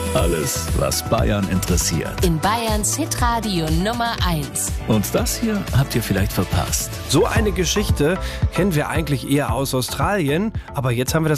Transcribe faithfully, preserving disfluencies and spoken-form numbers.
Alles, was Bayern interessiert. In Bayerns Hitradio Nummer eins. Und das hier habt ihr vielleicht verpasst. So eine Geschichte kennen wir eigentlich eher aus Australien, aber jetzt haben wir das